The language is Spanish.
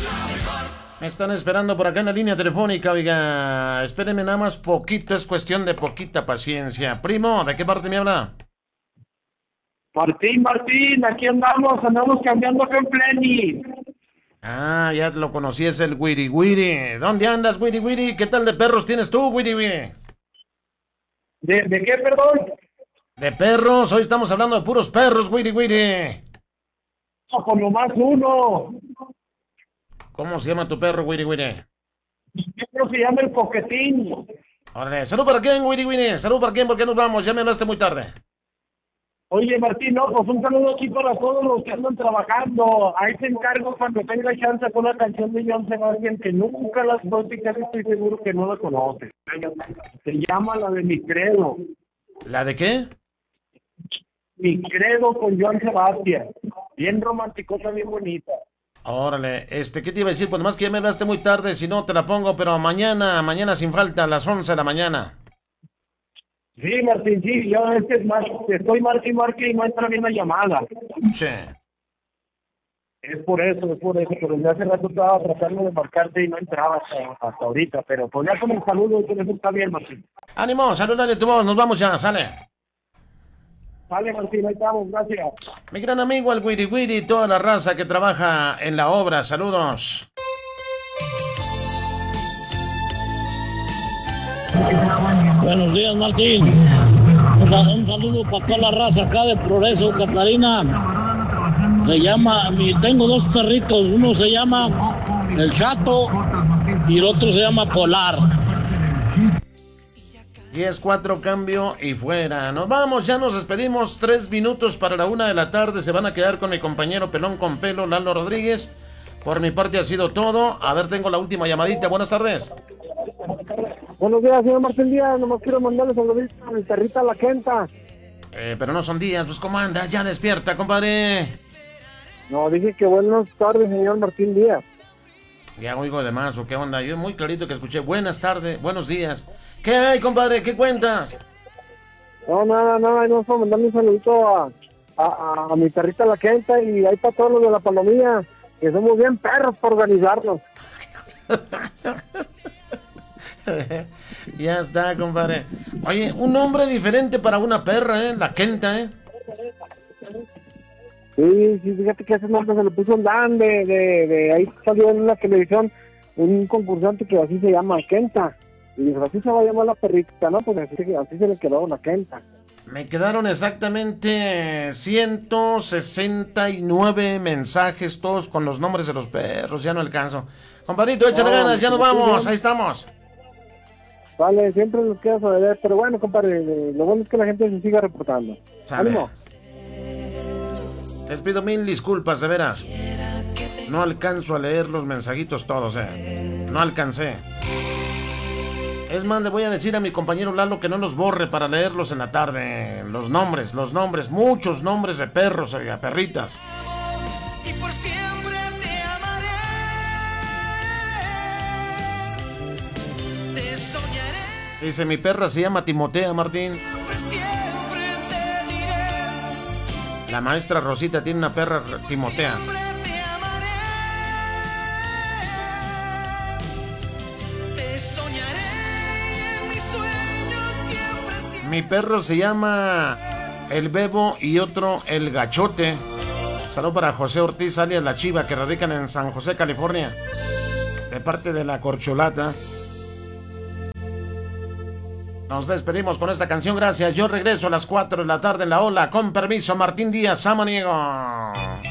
Me están esperando por acá en la línea telefónica, oiga. Espérenme nada más poquito, es cuestión de poquita paciencia. Primo, ¿de qué parte me habla? Martín, aquí andamos cambiando acá en Pleni. Ah, ya lo conocí, es el Wiri Wiri. ¿Dónde andas, Wiri Wiri? ¿Qué tal de perros tienes tú, Wiri Wiri? ¿De qué, perdón? De perros, hoy estamos hablando de puros perros, Wiri Wiri. No, con nomás uno. ¿Cómo se llama tu perro, Wiri Wiri? ¿Cómo se llama el coquetín? Órale, ¿salud para quién, Wiri Wiri? ¿Salud para quién? ¿Por qué nos vamos? Ya me hablaste muy tarde. Oye, Martín, no, pues un saludo aquí para todos los que andan trabajando. Ahí te encargo cuando tenga chance con una canción de John Sebastián que nunca las puedo y casi estoy seguro que no la conoces. Se llama la de Mi Credo. ¿La de qué? Mi Credo con John Sebastián. Bien romanticota, bien bonita. Órale, ¿qué te iba a decir? Pues nomás que ya me hablaste muy tarde, si no te la pongo, pero mañana sin falta, a las 11 de la mañana. Sí, Martín, sí, yo estoy Martín y no entra bien la llamada. Sí. Es por eso, pero desde hace rato estaba tratando de marcarte y no entraba hasta ahorita, pero pues ya con el saludo y con eso está bien, Martín. Ánimo, saludale tu voz, nos vamos ya, sale. Vale, Martín, ahí estamos, gracias. Mi gran amigo el Wiri Wiri, toda la raza que trabaja en la obra, saludos. Buenos días, Martín. Un saludo para toda la raza acá de Progreso, Catarina. Tengo dos perritos, uno se llama El Chato y el otro se llama Polar. 10-4, cambio y fuera. Nos vamos, ya nos despedimos. 3 minutos para la 1 de la tarde. Se van a quedar con mi compañero pelón con pelo, Lalo Rodríguez. Por mi parte ha sido todo. A ver, tengo la última llamadita. Buenas tardes. Buenos días, señor Martín Díaz. Nomás quiero mandarle saludos a mi perrita La Quenta. Pero no son días, pues ¿cómo andas? Ya despierta, compadre. No, dije que buenas tardes, señor Martín Díaz. Ya oigo de más, ¿o qué onda? Yo muy clarito que escuché buenas tardes, buenos días. ¿Qué hay, compadre? ¿Qué cuentas? No, nada, no puedo mandarle un saludito a mi perrita La Quenta y ahí para todos los de la Palomilla, que somos bien perros para organizarnos. Ya está, compadre. Oye, un nombre diferente para una perra, La Quenta, Sí, fíjate que ese nombre se le puso un Dan de ahí salió en la televisión un concursante que así se llama Quenta. Y dijo, así se va a llamar la perrita, ¿no? Pues así se le quedó la Quenta. Me quedaron exactamente 169 mensajes, todos con los nombres de los perros, ya no alcanzo. Compadrito, échale ganas, ya nos vamos, ahí estamos. Vale, siempre nos queda saber, pero bueno, compadre, lo bueno es que la gente se siga reportando. ¡Ánimo! Les pido mil disculpas, de veras. No alcanzo a leer los mensajitos todos, no alcancé. Es más, le voy a decir a mi compañero Lalo que no los borre para leerlos en la tarde. Los nombres, muchos nombres de perros, perritas. Y por siempre te amaré. Te soñaré. Dice, mi perra se llama Timotea, Martín. Siempre te diré. La maestra Rosita tiene una perra Timotea. Mi perro se llama El Bebo y otro El Gachote. Salud para José Ortiz, alias La Chiva, que radican en San José, California. De parte de la Corcholata. Nos despedimos con esta canción, gracias. Yo regreso a las 4 de la tarde en la ola. Con permiso, Martín Díaz Samaniego.